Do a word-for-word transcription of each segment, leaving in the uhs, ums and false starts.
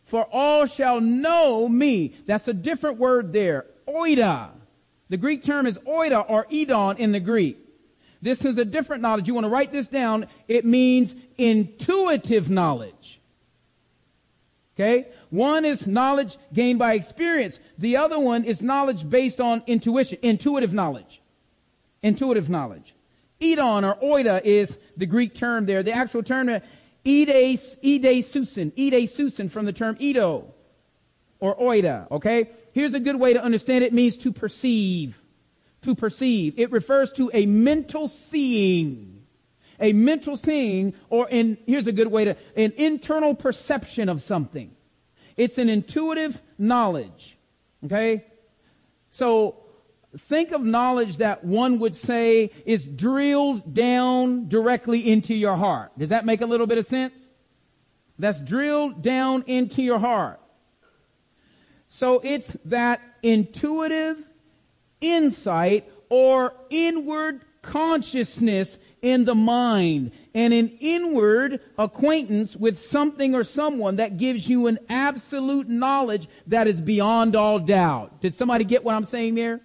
For all shall know me. That's a different word there. Oida. The Greek term is oida or edon in the Greek. This is a different knowledge. You want to write this down. It means intuitive knowledge. Okay? One is knowledge gained by experience. The other one is knowledge based on intuition, intuitive knowledge. Intuitive knowledge. Edon or oida is the Greek term there. The actual term is edasusin. Edasusin from the term edo or oida. Okay? Here's a good way to understand it. It means to perceive. To perceive. It refers to a mental seeing. A mental seeing, or in, here's a good way to, an internal perception of something. It's an intuitive knowledge. Okay? So, think of knowledge that one would say is drilled down directly into your heart. Does that make a little bit of sense? That's drilled down into your heart. So, it's that intuitive insight or inward consciousness in the mind, and an inward acquaintance with something or someone that gives you an absolute knowledge that is beyond all doubt. Did somebody get what I'm saying there?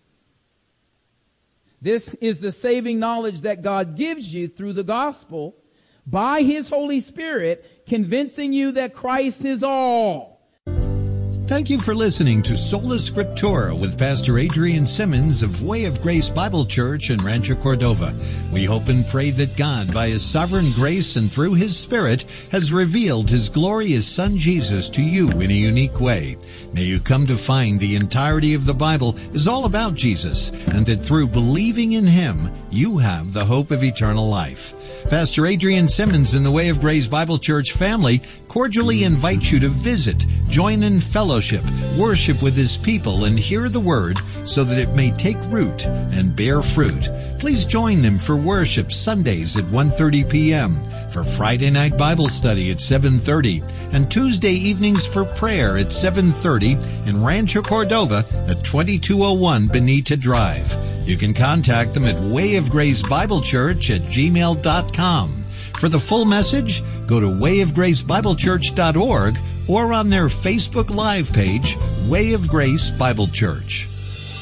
This is the saving knowledge that God gives you through the gospel by His Holy Spirit, convincing you that Christ is all. Thank you for listening to Sola Scriptura with Pastor Adrian Simmons of Way of Grace Bible Church in Rancho Cordova. We hope and pray that God, by His sovereign grace and through His Spirit, has revealed His glorious Son Jesus to you in a unique way. May you come to find the entirety of the Bible is all about Jesus, and that through believing in Him, you have the hope of eternal life. Pastor Adrian Simmons and the Way of Grace Bible Church family cordially invite you to visit, join in fellowship, worship with His people, and hear the Word so that it may take root and bear fruit. Please join them for worship Sundays at one thirty p.m., for Friday night Bible study at seven thirty, and Tuesday evenings for prayer at seven thirty in Rancho Cordova at twenty-two oh one Bonita Drive. You can contact them at Way of Grace Bible Church at gmail dot com. For the full message, go to way of grace bible church dot org or on their Facebook Live page, Way of Grace Bible Church.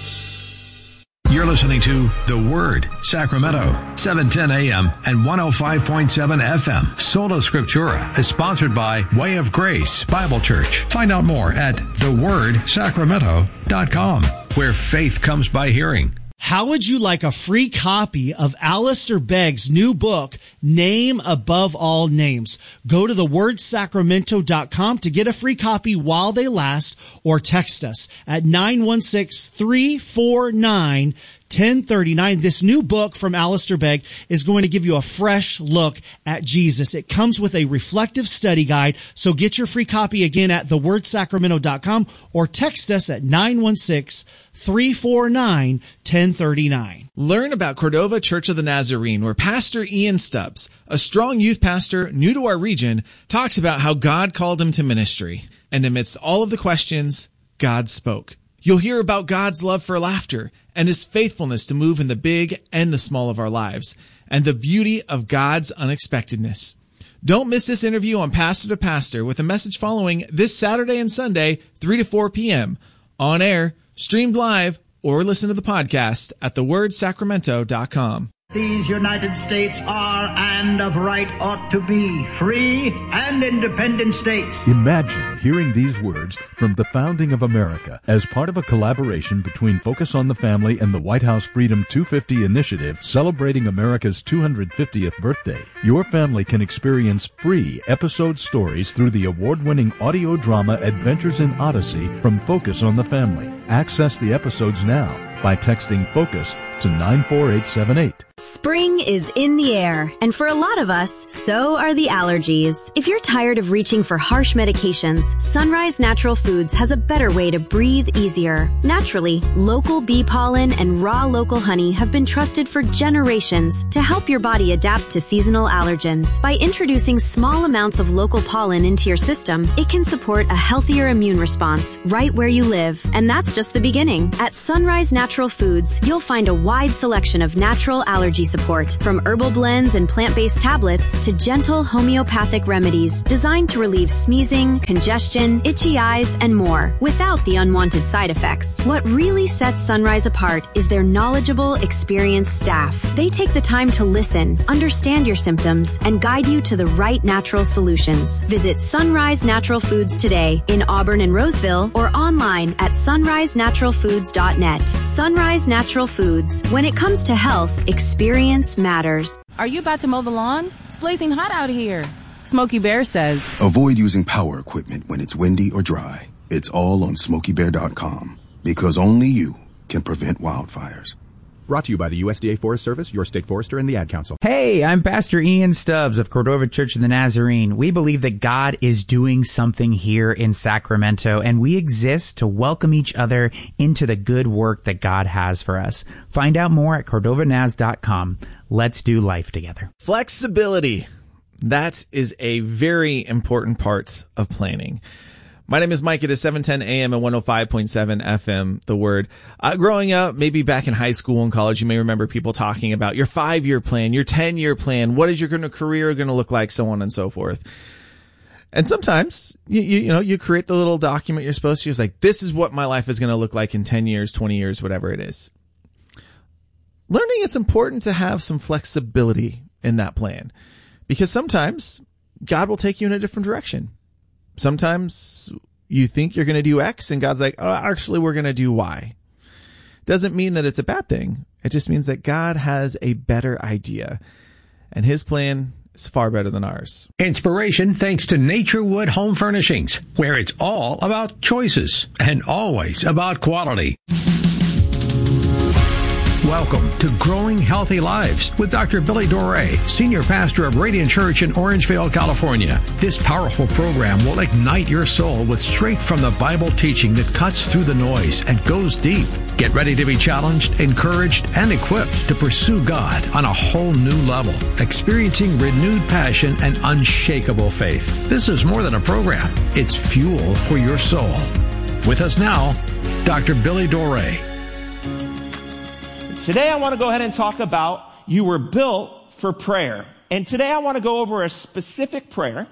You're listening to The Word, Sacramento, seven ten a.m. and one oh five point seven F M. Sola Scriptura is sponsored by Way of Grace Bible Church. Find out more at the word sacramento dot com, where faith comes by hearing. How would you like a free copy of Alistair Begg's new book, Name Above All Names? Go to the word sacramento dot com to get a free copy while they last, or text us at nine one six, three four nine, ten thirty-nine. This new book from Alistair Begg is going to give you a fresh look at Jesus. It comes with a reflective study guide, so get your free copy again at the word sacramento dot com or text us at nine one six, three four nine, ten thirty-nine. Learn about Cordova Church of the Nazarene, where Pastor Ian Stubbs, a strong youth pastor new to our region, talks about how God called him to ministry. And amidst all of the questions, God spoke. You'll hear about God's love for laughter and His faithfulness to move in the big and the small of our lives, and the beauty of God's unexpectedness. Don't miss this interview on Pastor to Pastor, with a message following this Saturday and Sunday, three to four p.m. on air, streamed live, or listen to the podcast at the word sacramento dot com. These United States are, and of right ought to be, free and independent states. Imagine hearing these words from the founding of America as part of a collaboration between Focus on the Family and the White House Freedom two fifty initiative celebrating America's two hundred fiftieth birthday. Your family can experience free episode stories through the award-winning audio drama Adventures in Odyssey from Focus on the Family. Access the episodes now by texting FOCUS to nine four eight seven eight. Spring is in the air, and for a lot of us, so are the allergies. If you're tired of reaching for harsh medications, Sunrise Natural Foods has a better way to breathe easier. Naturally, local bee pollen and raw local honey have been trusted for generations to help your body adapt to seasonal allergens. By introducing small amounts of local pollen into your system, it can support a healthier immune response right where you live. And that's just the beginning. At Sunrise Natural Foods, you'll find a wide selection of natural allergy allergy support, from herbal blends and plant-based tablets to gentle homeopathic remedies designed to relieve sneezing, congestion, itchy eyes, and more without the unwanted side effects. What really sets Sunrise apart is their knowledgeable, experienced staff. They take the time to listen, understand your symptoms, and guide you to the right natural solutions. Visit Sunrise Natural Foods today in Auburn and Roseville or online at sunrise natural foods dot net. Sunrise Natural Foods. When it comes to health, experience matters. Are you about to mow the lawn? It's blazing hot out here. Smokey Bear says, avoid using power equipment when it's windy or dry. It's all on smokey bear dot com because only you can prevent wildfires. Brought to you by the U S D A Forest Service, your state forester, and the Ad Council. Hey, I'm Pastor Ian Stubbs of Cordova Church of the Nazarene. We believe that God is doing something here in Sacramento, and we exist to welcome each other into the good work that God has for us. Find out more at cordova naz dot com. Let's do life together. Flexibility. That is a very important part of planning. My name is Mike. It is seven ten a.m. and one oh five point seven F M, The Word. Uh, growing up, maybe back in high school and college, you may remember people talking about your five-year plan, your ten-year plan, what is your career going to look like, so on and so forth. And sometimes, you, you, you know, you create the little document you're supposed to use, like, this is what my life is going to look like in ten years, twenty years, whatever it is. Learning it's important to have some flexibility in that plan, because sometimes God will take you in a different direction. Sometimes you think you're going to do X and God's like, oh, actually, we're going to do Y. Doesn't mean that it's a bad thing. It just means that God has a better idea, and his plan is far better than ours. Inspiration thanks to Naturewood Home Furnishings, where it's all about choices and always about quality. Welcome to Growing Healthy Lives with Doctor Billy Doré, Senior Pastor of Radiant Church in Orangevale, California. This powerful program will ignite your soul with straight from the Bible teaching that cuts through the noise and goes deep. Get ready to be challenged, encouraged, and equipped to pursue God on a whole new level, experiencing renewed passion and unshakable faith. This is more than a program. It's fuel for your soul. With us now, Doctor Billy Doré. Today I want to go ahead and talk about you were built for prayer. And today I want to go over a specific prayer,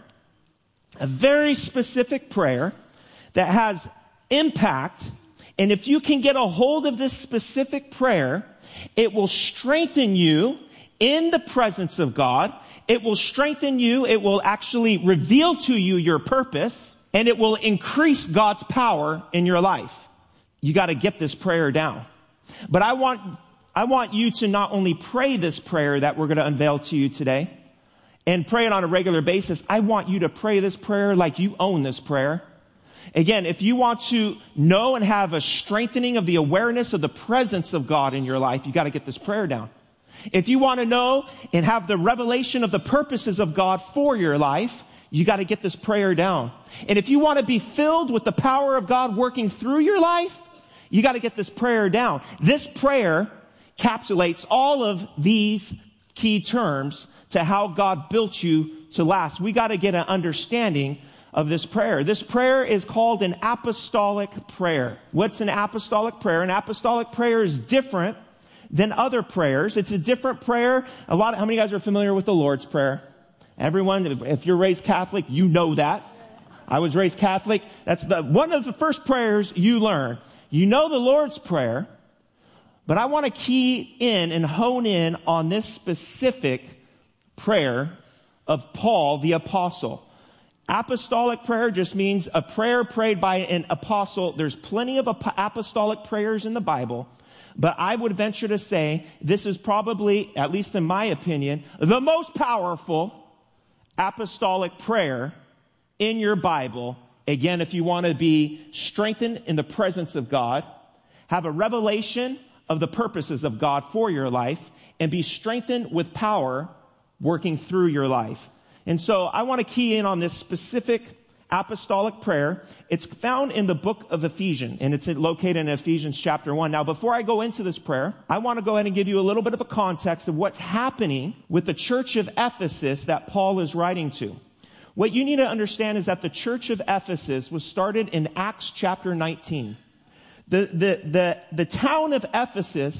a very specific prayer that has impact. And if you can get a hold of this specific prayer, it will strengthen you in the presence of God. It will strengthen you. It will actually reveal to you your purpose, and it will increase God's power in your life. You got to get this prayer down. But I want I want you to not only pray this prayer that we're going to unveil to you today and pray it on a regular basis. I want you to pray this prayer like you own this prayer. Again, if you want to know and have a strengthening of the awareness of the presence of God in your life, you got to get this prayer down. If you want to know and have the revelation of the purposes of God for your life, you got to get this prayer down. And if you want to be filled with the power of God working through your life, you got to get this prayer down. This prayer encapsulates all of these key terms to how God built you to last. We got to get an understanding of this prayer. This prayer is called an apostolic prayer. What's an apostolic prayer? An apostolic prayer is different than other prayers. It's a different prayer. A lot of, how many of you guys are familiar with the Lord's Prayer? Everyone, if you're raised Catholic, you know that. I was raised Catholic. That's the one of the first prayers you learn. You know the Lord's Prayer. But I want to key in and hone in on this specific prayer of Paul the apostle. Apostolic prayer just means a prayer prayed by an apostle. There's plenty of apostolic prayers in the Bible, but I would venture to say this is probably, at least in my opinion, the most powerful apostolic prayer in your Bible. Again, if you want to be strengthened in the presence of God, have a revelation of the purposes of God for your life, and be strengthened with power working through your life. And so I want to key in on this specific apostolic prayer. It's found in the book of Ephesians, and it's located in Ephesians chapter one. Now, before I go into this prayer, I want to go ahead and give you a little bit of a context of what's happening with the church of Ephesus that Paul is writing to. What you need to understand is that the church of Ephesus was started in Acts chapter nineteen. The, the, the, the town of Ephesus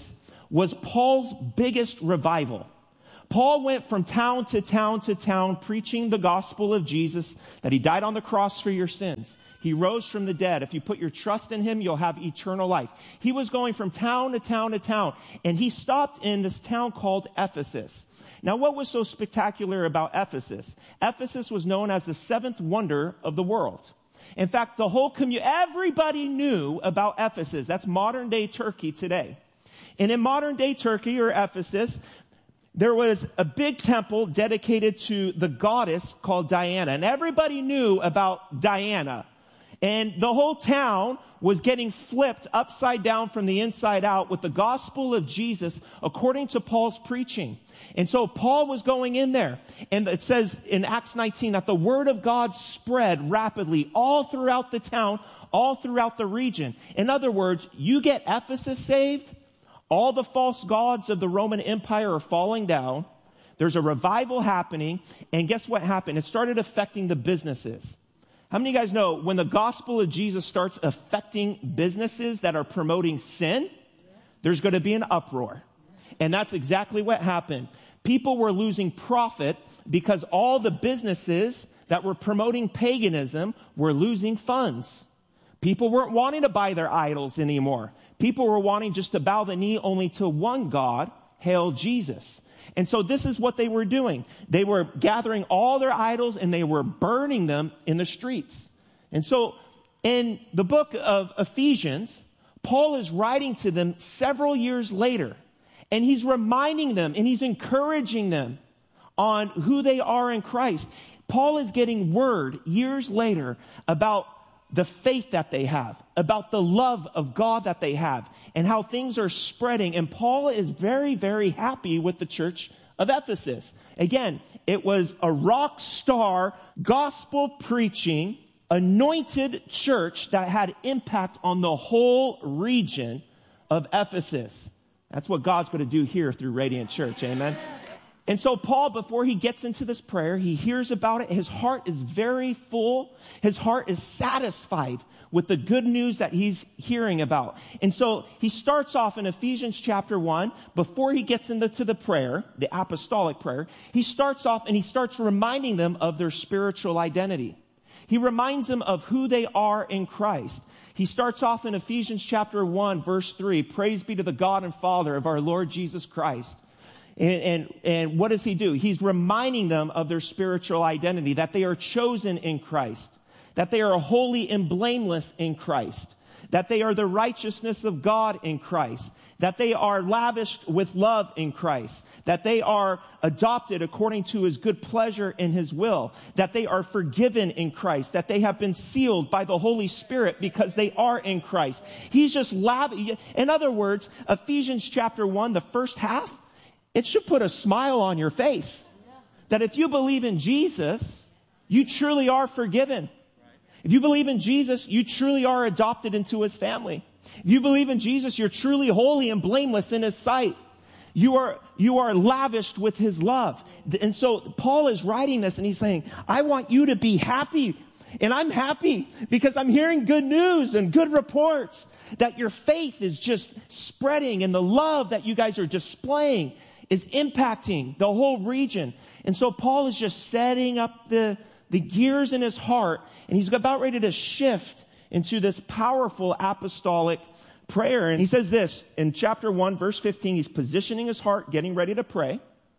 was Paul's biggest revival. Paul went from town to town to town preaching the gospel of Jesus, that he died on the cross for your sins. He rose from the dead. If you put your trust in him, you'll have eternal life. He was going from town to town to town, and he stopped in this town called Ephesus. Now, what was so spectacular about Ephesus? Ephesus was known as the seventh wonder of the world. In fact, the whole community, everybody knew about Ephesus. That's modern day Turkey today. And in modern day Turkey or Ephesus, there was a big temple dedicated to the goddess called Diana. And everybody knew about Diana. And the whole town was getting flipped upside down from the inside out with the gospel of Jesus according to Paul's preaching. And so Paul was going in there. And it says in Acts nineteen that the word of God spread rapidly all throughout the town, all throughout the region. In other words, you get Ephesus saved, all the false gods of the Roman Empire are falling down. There's a revival happening. And guess what happened? It started affecting the businesses. How many of you guys know when the gospel of Jesus starts affecting businesses that are promoting sin, there's going to be an uproar. And that's exactly what happened. People were losing profit because all the businesses that were promoting paganism were losing funds. People weren't wanting to buy their idols anymore. People were wanting just to bow the knee only to one God, hail Jesus. And so this is what they were doing. They were gathering all their idols and they were burning them in the streets. And so in the book of Ephesians, Paul is writing to them several years later. And he's reminding them and he's encouraging them on who they are in Christ. Paul is getting word years later about the faith that they have, about the love of God that they have, and how things are spreading. And Paul is very, very happy with the church of Ephesus. Again, it was a rock star, gospel preaching, anointed church that had impact on the whole region of Ephesus. That's what God's going to do here through Radiant Church. Amen. And so Paul, before he gets into this prayer, he hears about it. His heart is very full. His heart is satisfied with the good news that he's hearing about. And so he starts off in Ephesians chapter one, before he gets into the prayer, the apostolic prayer, he starts off and he starts reminding them of their spiritual identity. He reminds them of who they are in Christ. He starts off in Ephesians chapter one, verse three, praise be to the God and Father of our Lord Jesus Christ. And, and, and what does he do? He's reminding them of their spiritual identity, that they are chosen in Christ, that they are holy and blameless in Christ, that they are the righteousness of God in Christ, that they are lavished with love in Christ, that they are adopted according to his good pleasure and his will, that they are forgiven in Christ, that they have been sealed by the Holy Spirit because they are in Christ. He's just lavish. In other words, Ephesians chapter one, the first half, it should put a smile on your face. That if you believe in Jesus, you truly are forgiven. If you believe in Jesus, you truly are adopted into his family. If you believe in Jesus, you're truly holy and blameless in his sight. You are, you are lavished with his love. And so Paul is writing this and he's saying, I want you to be happy. And I'm happy because I'm hearing good news and good reports that your faith is just spreading and the love that you guys are displaying is impacting the whole region. And so Paul is just setting up the, the gears in his heart, and he's about ready to shift into this powerful apostolic prayer. And he says this in chapter one, verse fifteen, he's positioning his heart, getting ready to pray.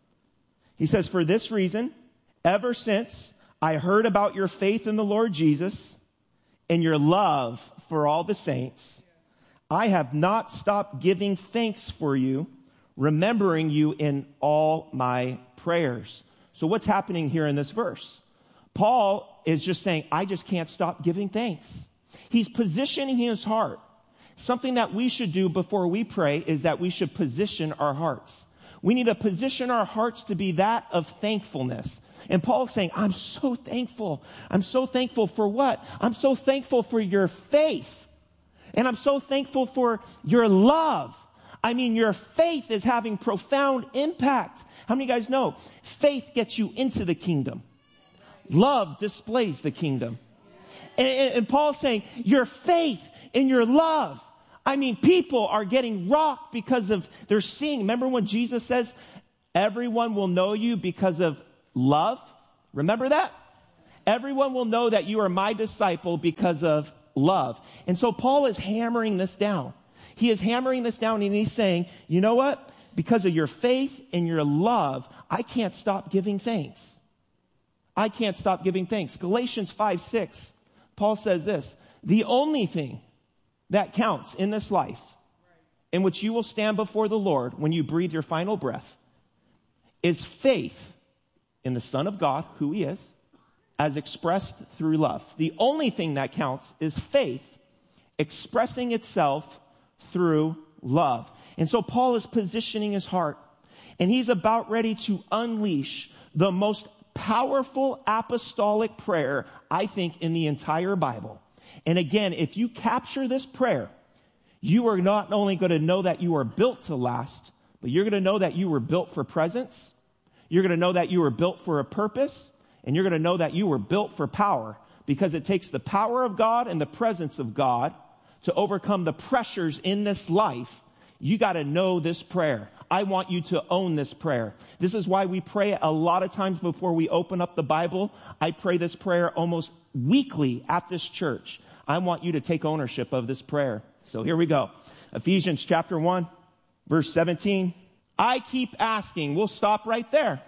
He says, for this reason, ever since I heard about your faith in the Lord Jesus and your love for all the saints, I have not stopped giving thanks for you, remembering you in all my prayers. So what's happening here in this verse? Paul is just saying, I just can't stop giving thanks. He's positioning his heart. Something that we should do before we pray is that we should position our hearts. We need to position our hearts to be that of thankfulness. And Paul's saying, I'm so thankful. I'm so thankful for what? I'm so thankful for your faith. And I'm so thankful for your love. I mean, your faith is having profound impact. How many of you guys know faith gets you into the kingdom? Love displays the kingdom. And, and, and Paul's saying, your faith and your love, I mean, people are getting rocked because of, they're seeing. Remember when Jesus says, everyone will know you because of love? Remember that? Everyone will know that you are my disciple because of love. And so Paul is hammering this down. He is hammering this down and he's saying, you know what? Because of your faith and your love, I can't stop giving thanks. I can't stop giving thanks. Galatians five six, Paul says this, the only thing that counts in this life in which you will stand before the Lord when you breathe your final breath is faith in the Son of God, who he is, as expressed through love. The only thing that counts is faith expressing itself through love. And so Paul is positioning his heart, and he's about ready to unleash the most powerful apostolic prayer, I think, in the entire Bible. And again, if you capture this prayer, you are not only going to know that you are built to last, but you're going to know that you were built for presence. You're going to know that you were built for a purpose, and you're going to know that you were built for power, because it takes the power of God and the presence of God to overcome the pressures in this life. You got to know this prayer. I want you to own this prayer. This is why we pray a lot of times before we open up the Bible. I pray this prayer almost weekly at this church. I want you to take ownership of this prayer. So here we go. Ephesians chapter one, verse seventeen. I keep asking. We'll stop right there.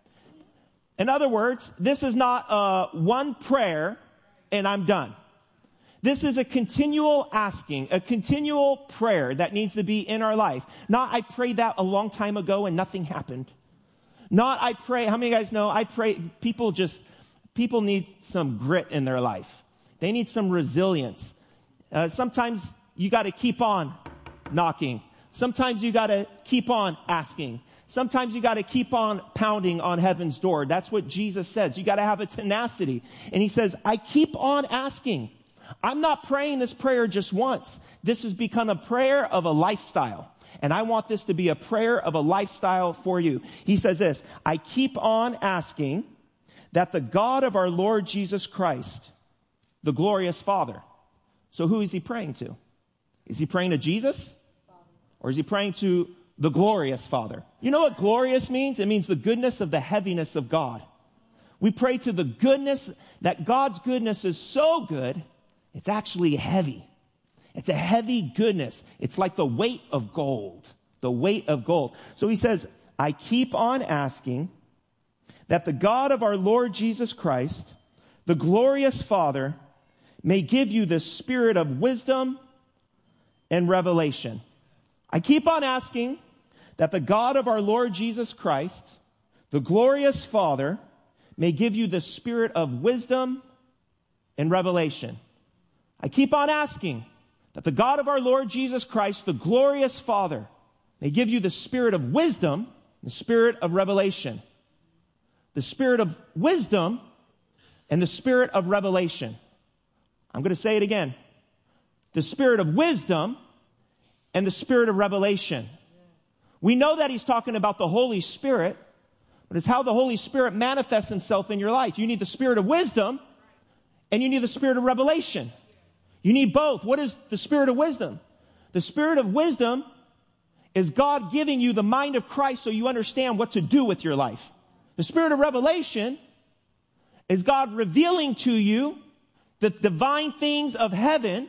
In other words, this is not uh, one prayer and I'm done. This is a continual asking, a continual prayer that needs to be in our life. Not I prayed that a long time ago and nothing happened. Not I pray, how many of you guys know I pray, people just, people need some grit in their life. They need some resilience. Uh, sometimes you got to keep on knocking. Sometimes you got to keep on asking. Sometimes you got to keep on pounding on heaven's door. That's what Jesus says. You got to have a tenacity. And he says, I keep on asking. I'm not praying this prayer just once. This has become a prayer of a lifestyle. And I want this to be a prayer of a lifestyle for you. He says this, I keep on asking that the God of our Lord Jesus Christ, the glorious Father. So who is he praying to? Is he praying to Jesus? Or is he praying to the glorious Father? You know what glorious means? It means the goodness of the heaviness of God. We pray to the goodness, that God's goodness is so good, it's actually heavy. It's a heavy goodness. It's like the weight of gold. The weight of gold. So he says, I keep on asking that the God of our Lord Jesus Christ, the glorious Father, may give you the spirit of wisdom and revelation. I keep on asking that the God of our Lord Jesus Christ, the glorious Father, may give you the spirit of wisdom and revelation. I keep on asking that the God of our Lord Jesus Christ, the glorious Father, may give you the spirit of wisdom, the spirit of revelation. The spirit of wisdom and the spirit of revelation. I'm going to say it again. The spirit of wisdom and the spirit of revelation. We know that he's talking about the Holy Spirit, but it's how the Holy Spirit manifests himself in your life. You need the spirit of wisdom and you need the spirit of revelation. You need both. What is the spirit of wisdom? The spirit of wisdom is God giving you the mind of Christ so you understand what to do with your life. The spirit of revelation is God revealing to you the divine things of heaven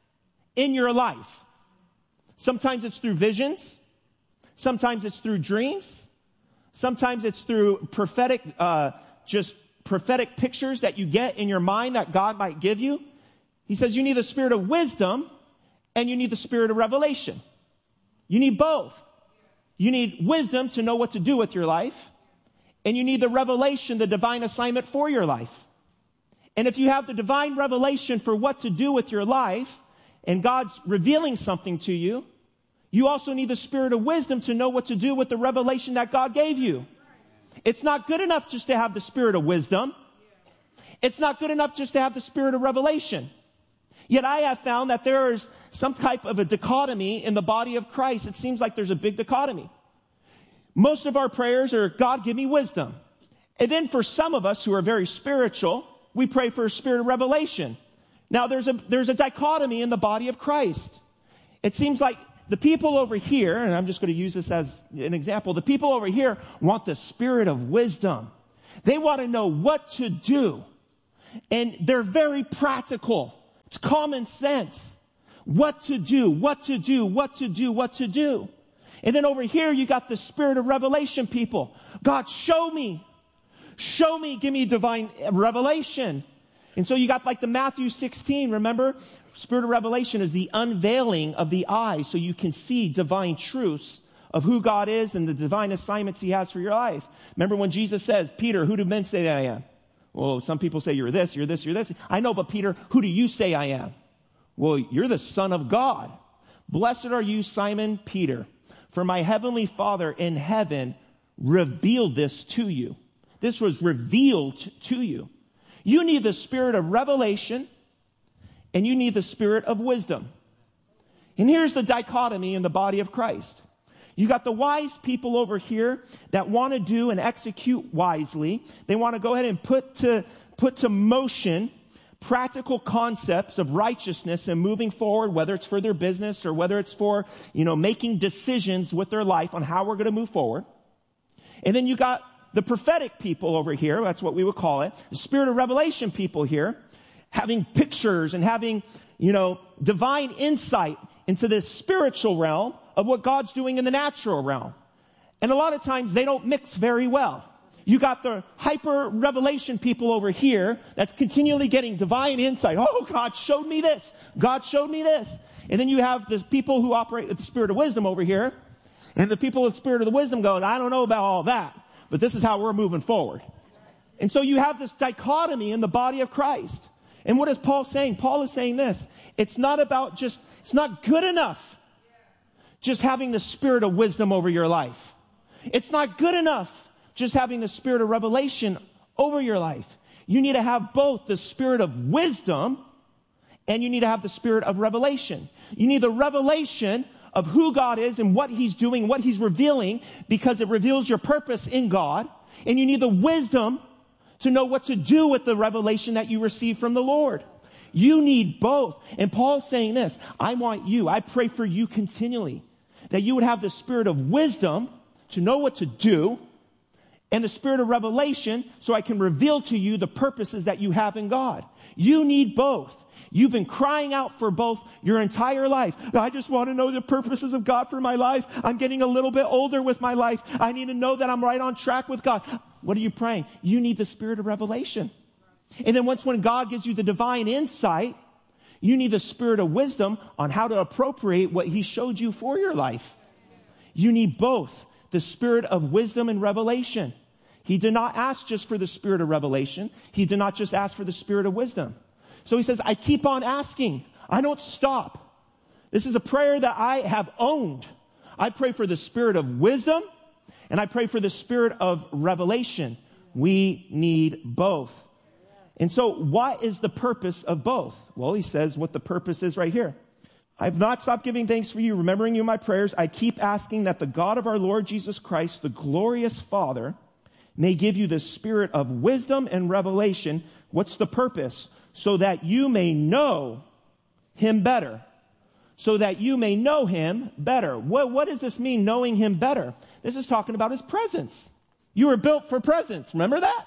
in your life. Sometimes it's through visions. Sometimes it's through dreams. Sometimes it's through prophetic, uh, just prophetic pictures that you get in your mind that God might give you. He says you need the spirit of wisdom and you need the spirit of revelation. You need both. You need wisdom to know what to do with your life, and you need the revelation, the divine assignment for your life. And if you have the divine revelation for what to do with your life, and God's revealing something to you, you also need the spirit of wisdom to know what to do with the revelation that God gave you. It's not good enough just to have the spirit of wisdom. It's not good enough just to have the spirit of revelation. Yet I have found that there is some type of a dichotomy in the body of Christ. It seems like there's a big dichotomy. Most of our prayers are, God, give me wisdom. And then for some of us who are very spiritual, we pray for a spirit of revelation. Now there's a, there's a dichotomy in the body of Christ. It seems like the people over here, and I'm just going to use this as an example, the people over here want the spirit of wisdom. They want to know what to do. And they're very practical. It's common sense. What to do, what to do, what to do, what to do. And then over here, you got the spirit of revelation people. God, show me. Show me. Give me divine revelation. And so you got like the Matthew sixteen, remember? Spirit of revelation is the unveiling of the eyes so you can see divine truths of who God is and the divine assignments he has for your life. Remember when Jesus says, Peter, who do men say that I am? Well, some people say you're this, you're this, you're this. I know, but Peter, who do you say I am? Well, you're the Son of God. Blessed are you, Simon Peter, for my heavenly Father in heaven revealed this to you. This was revealed to you. You need the spirit of revelation and you need the spirit of wisdom. And here's the dichotomy in the body of Christ. You got the wise people over here that want to do and execute wisely. They want to go ahead and put to, put to motion practical concepts of righteousness and moving forward, whether it's for their business or whether it's for, you know, making decisions with their life on how we're going to move forward. And then you got the prophetic people over here. That's what we would call it. The spirit of revelation people here, having pictures and having, you know, divine insight into this spiritual realm of what God's doing in the natural realm. And a lot of times they don't mix very well. You got the hyper revelation people over here that's continually getting divine insight. Oh, God showed me this. God showed me this. And then you have the people who operate with the spirit of wisdom over here. And the people with the spirit of the wisdom going, I don't know about all that, but this is how we're moving forward. And so you have this dichotomy in the body of Christ. And what is Paul saying? Paul is saying this. It's not about just, it's not good enough just having the spirit of wisdom over your life. It's not good enough just having the spirit of revelation over your life. You need to have both the spirit of wisdom and you need to have the spirit of revelation. You need the revelation of who God is and what he's doing, what he's revealing, because it reveals your purpose in God. And you need the wisdom to know what to do with the revelation that you receive from the Lord. You need both. And Paul's saying this, I want you, I pray for you continually, that you would have the spirit of wisdom to know what to do, and the spirit of revelation so I can reveal to you the purposes that you have in God. You need both. You've been crying out for both your entire life. I just want to know the purposes of God for my life. I'm getting a little bit older with my life. I need to know that I'm right on track with God. What are you praying? You need the spirit of revelation. And then once when God gives you the divine insight, you need the spirit of wisdom on how to appropriate what he showed you for your life. You need both the spirit of wisdom and revelation. He did not ask just for the spirit of revelation. He did not just ask for the spirit of wisdom. So he says, I keep on asking. I don't stop. This is a prayer that I have owned. I pray for the spirit of wisdom and I pray for the spirit of revelation. We need both. And so what is the purpose of both? Well, he says what the purpose is right here. I've not stopped giving thanks for you, remembering you in my prayers. I keep asking that the God of our Lord Jesus Christ, the glorious Father, may give you the spirit of wisdom and revelation. What's the purpose? So that you may know him better. So that you may know him better. What, what does this mean, knowing him better? This is talking about his presence. You were built for presence. Remember that?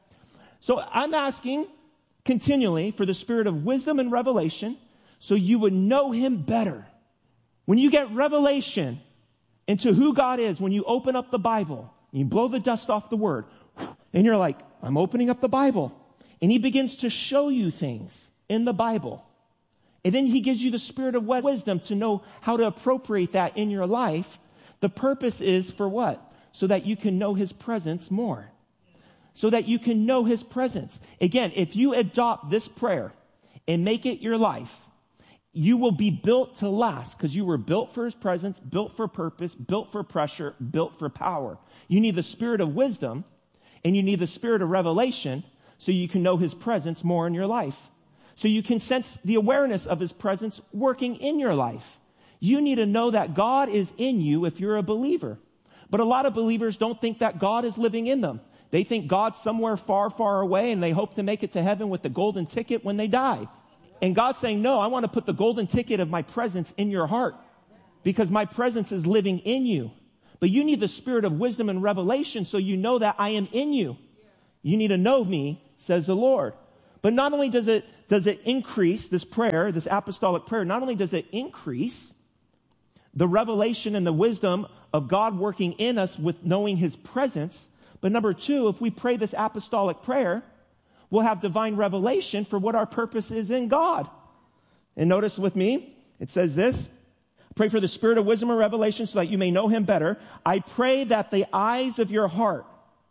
So I'm asking continually for the spirit of wisdom and revelation so you would know him better. When you get revelation into who God is, when you open up the Bible, you blow the dust off the word, and you're like, I'm opening up the Bible. And he begins to show you things in the Bible. And then he gives you the spirit of wisdom to know how to appropriate that in your life. The purpose is for what? So that you can know his presence more. So that you can know his presence. Again, if you adopt this prayer and make it your life, you will be built to last because you were built for his presence, built for purpose, built for pressure, built for power. You need the spirit of wisdom and you need the spirit of revelation so you can know his presence more in your life. So you can sense the awareness of his presence working in your life. You need to know that God is in you if you're a believer. But a lot of believers don't think that God is living in them. They think God's somewhere far, far away and they hope to make it to heaven with the golden ticket when they die. And God's saying, no, I want to put the golden ticket of my presence in your heart because my presence is living in you. But you need the spirit of wisdom and revelation so you know that I am in you. You need to know me, says the Lord. But not only does it, does it increase this prayer, this apostolic prayer, not only does it increase the revelation and the wisdom of God working in us with knowing his presence, but number two, if we pray this apostolic prayer, we'll have divine revelation for what our purpose is in God. And notice with me, it says this, pray for the spirit of wisdom and revelation so that you may know him better. I pray that the eyes of your heart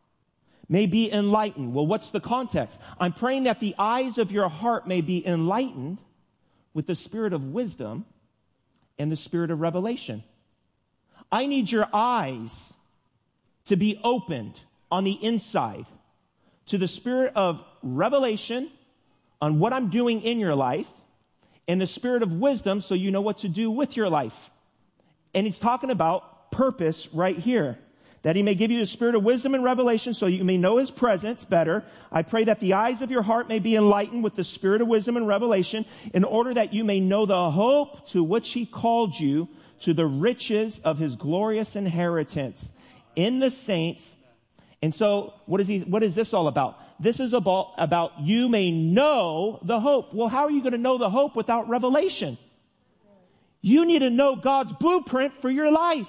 may be enlightened. Well, what's the context? I'm praying that the eyes of your heart may be enlightened with the spirit of wisdom and the spirit of revelation. I need your eyes to be opened on the inside to the spirit of revelation on what I'm doing in your life and the spirit of wisdom so you know what to do with your life. And he's talking about purpose right here. That he may give you the spirit of wisdom and revelation so you may know his presence better. I pray that the eyes of your heart may be enlightened with the spirit of wisdom and revelation in order that you may know the hope to which he called you, to the riches of his glorious inheritance in the saints. And so what is he, what is this all about? This is about, about you may know the hope. Well, how are you going to know the hope without revelation? You need to know God's blueprint for your life.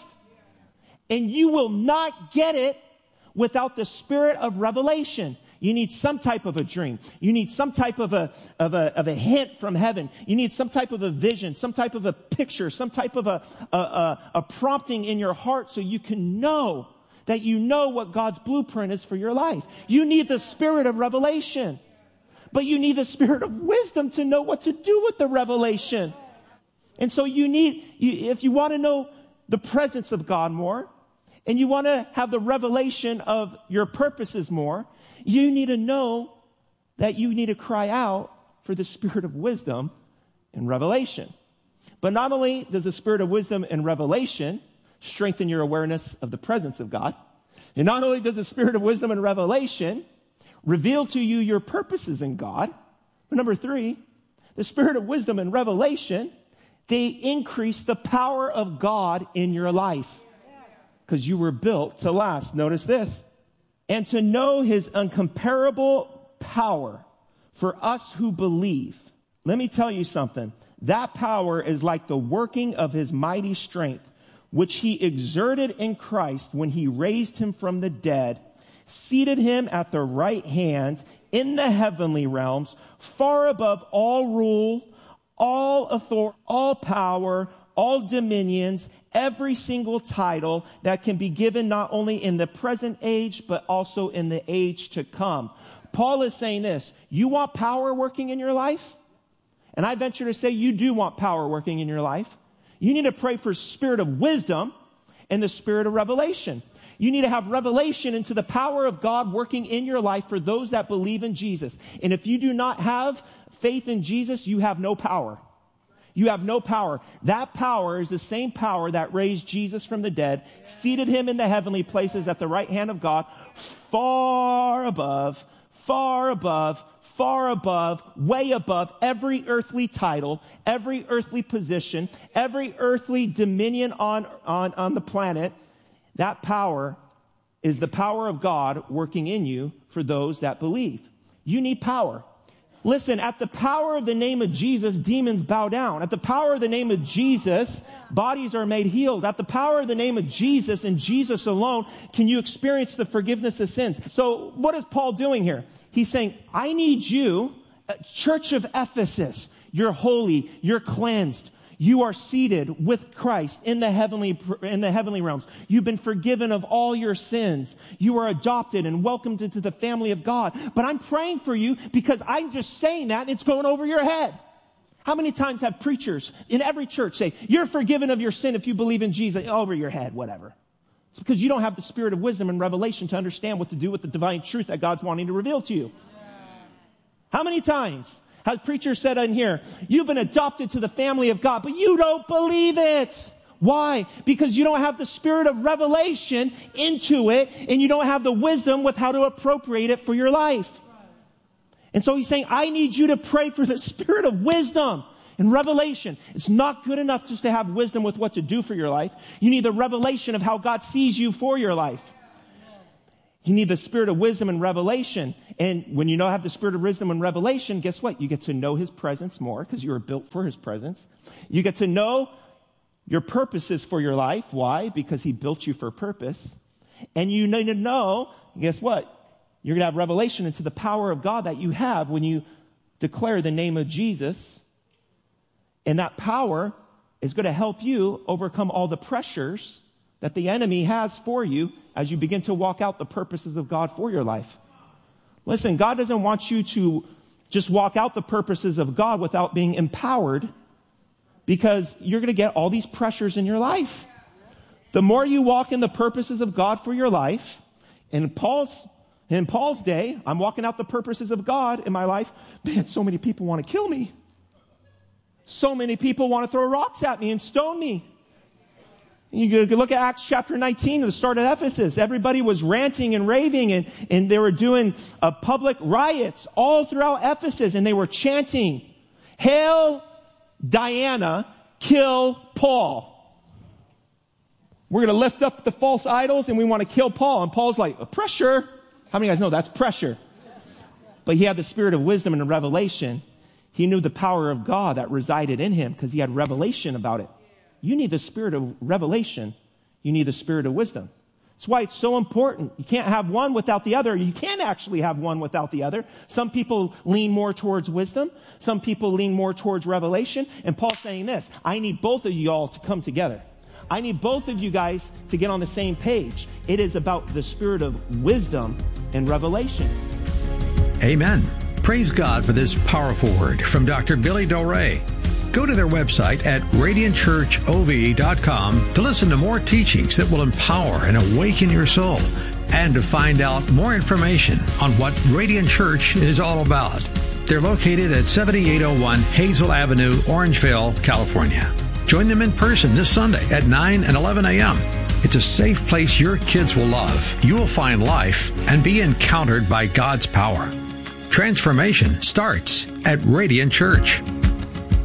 And you will not get it without the spirit of revelation. You need some type of a dream. You need some type of a, of a, of a hint from heaven. You need some type of a vision, some type of a picture, some type of a, a, a, a prompting in your heart so you can know that you know what God's blueprint is for your life. You need the spirit of revelation, but you need the spirit of wisdom to know what to do with the revelation. And so you need, you, if you want to know the presence of God more, and you want to have the revelation of your purposes more, you need to know that you need to cry out for the spirit of wisdom and revelation. But not only does the spirit of wisdom and revelation strengthen your awareness of the presence of God, and not only does the spirit of wisdom and revelation reveal to you your purposes in God, but number three, the spirit of wisdom and revelation, they increase the power of God in your life. Because you were built to last. Notice this. And to know his uncomparable power for us who believe. Let me tell you something. That power is like the working of his mighty strength, which he exerted in Christ when he raised him from the dead, seated him at the right hand in the heavenly realms, far above all rule, all authority, all power, all dominions, every single title that can be given not only in the present age, but also in the age to come. Paul is saying this, you want power working in your life? And I venture to say you do want power working in your life. You need to pray for spirit of wisdom and the spirit of revelation. You need to have revelation into the power of God working in your life for those that believe in Jesus. And if you do not have faith in Jesus, you have no power. You have no power. That power is the same power that raised Jesus from the dead, seated him in the heavenly places at the right hand of God, far above, far above, far above, way above every earthly title, every earthly position, every earthly dominion on, on, on the planet. That power is the power of God working in you for those that believe. You need power. Listen, at the power of the name of Jesus, demons bow down. At the power of the name of Jesus, bodies are made healed. At the power of the name of Jesus and Jesus alone, can you experience the forgiveness of sins? So what is Paul doing here? He's saying, I need you, Church of Ephesus, you're holy, you're cleansed. You are seated with Christ in the heavenly, in the heavenly realms. You've been forgiven of all your sins. You are adopted and welcomed into the family of God. But I'm praying for you because I'm just saying that and it's going over your head. How many times have preachers in every church say, you're forgiven of your sin if you believe in Jesus? Over your head, whatever. It's because you don't have the spirit of wisdom and revelation to understand what to do with the divine truth that God's wanting to reveal to you. How many times has preacher said in here, you've been adopted to the family of God, but you don't believe it. Why? Because you don't have the spirit of revelation into it, and you don't have the wisdom with how to appropriate it for your life. And so he's saying, I need you to pray for the spirit of wisdom and revelation. It's not good enough just to have wisdom with what to do for your life. You need the revelation of how God sees you for your life. You need the spirit of wisdom and revelation. And when you know have the spirit of wisdom and revelation, guess what? You get to know his presence more because you were built for his presence. You get to know your purposes for your life. Why? Because he built you for a purpose. And you need to know, guess what? You're going to have revelation into the power of God that you have when you declare the name of Jesus. And that power is going to help you overcome all the pressures that the enemy has for you as you begin to walk out the purposes of God for your life. Listen, God doesn't want you to just walk out the purposes of God without being empowered, because you're going to get all these pressures in your life. The more you walk in the purposes of God for your life, in Paul's, in Paul's day, I'm walking out the purposes of God in my life. Man, so many people want to kill me. So many people want to throw rocks at me and stone me. You can look at Acts chapter nineteen, the start of Ephesus. Everybody was ranting and raving, and, and they were doing uh, public riots all throughout Ephesus, and they were chanting, "Hail Diana, kill Paul." We're going to lift up the false idols, and we want to kill Paul. And Paul's like, pressure. How many of you guys know that's pressure? But he had the spirit of wisdom and revelation. He knew the power of God that resided in him because he had revelation about it. You need the spirit of revelation. You need the spirit of wisdom. That's why it's so important. You can't have one without the other. You can actually have one without the other. Some people lean more towards wisdom. Some people lean more towards revelation. And Paul's saying this, I need both of you all to come together. I need both of you guys to get on the same page. It is about the spirit of wisdom and revelation. Amen. Praise God for this powerful word from Doctor Billy Del Rey. Go to their website at radiant church o v dot com to listen to more teachings that will empower and awaken your soul, and to find out more information on what Radiant Church is all about. They're located at seventy-eight oh one Hazel Avenue, Orangeville, California. Join them in person this Sunday at nine and eleven a.m. It's a safe place your kids will love. You will find life and be encountered by God's power. Transformation starts at Radiant Church.